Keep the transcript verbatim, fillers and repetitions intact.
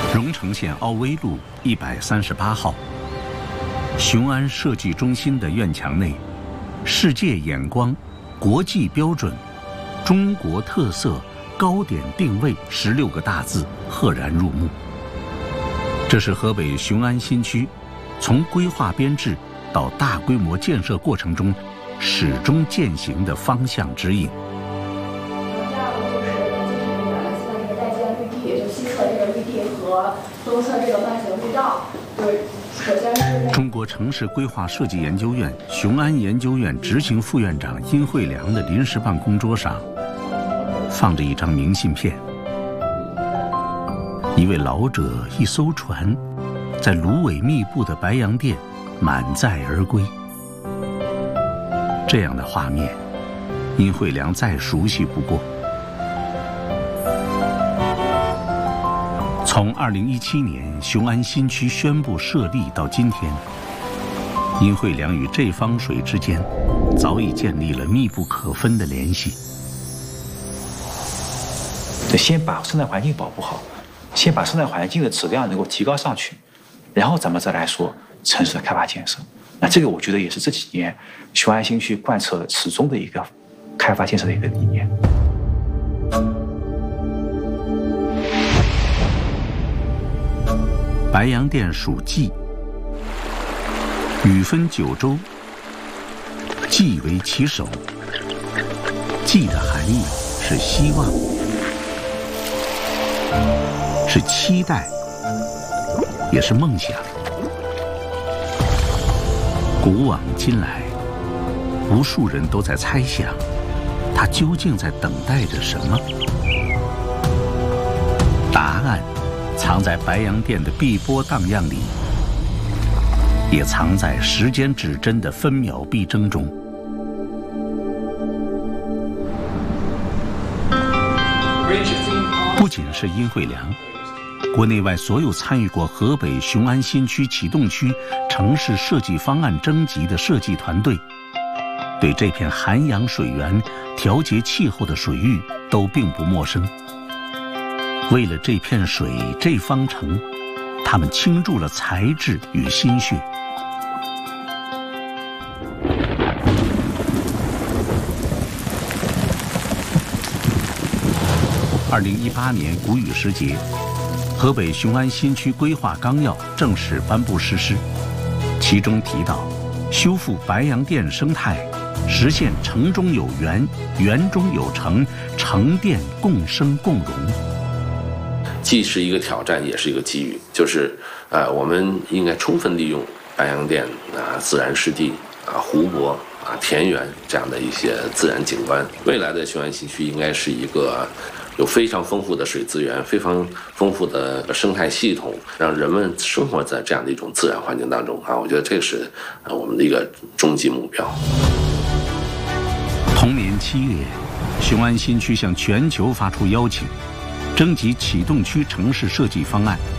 荣成县奥威路一百三十八号，雄安设计中心的院墙内，世界眼光、国际标准、中国特色、高点定位十六个大字赫然入目。这是河北雄安新区从规划编制到大规模建设过程中始终践行的方向指引。 东侧这个慢行绿道，对，首先是中国城市规划设计研究院雄安研究院执行副院长殷惠良的临时办公桌上，放着一张明信片。一位老者一艘船，在芦苇密布的白洋淀满载而归。这样的画面，殷惠良再熟悉不过。从二零一七年雄安新区宣布设立到今天，殷惠良与这方水之间早已建立了密不可分的联系。 先把生态环境保护好，先把生态环境的质量能够提高上去，然后咱们再来说城市的开发建设。那这个我觉得也是这几年雄安新区贯彻始终的一个开发建设的一个理念。 白洋淀属蓟，雨分九州，蓟为其首。蓟的含义是希望，是期待，也是梦想。古往今来，无数人都在猜想，他究竟在等待着什么？答案藏在白洋淀的碧波荡漾里，也藏在时间指针的分秒必争中。不仅是殷惠良，国内外所有参与过河北雄安新区启动区城市设计方案征集的设计团队，对这片涵养水源、调节气候的水域都并不陌生。为了这片水、这方城，他们倾注了才智与心血。二零一八年谷雨时节，河北雄安新区规划纲要正式颁布实施，其中提到，修复白洋淀生态，实现城中有园、园中有城、城淀共生共荣。 既是一个挑战，也是一个机遇，就是呃，我们应该充分利用白洋淀啊、呃、自然湿地啊、呃、湖泊啊、呃、田园这样的一些自然景观。未来的雄安新区应该是一个有非常丰富的水资源、非常丰富的生态系统，让人们生活在这样的一种自然环境当中啊。我觉得这是呃我们的一个终极目标。 同年七月，雄安新区向全球发出邀请，征集启动区城市设计方案。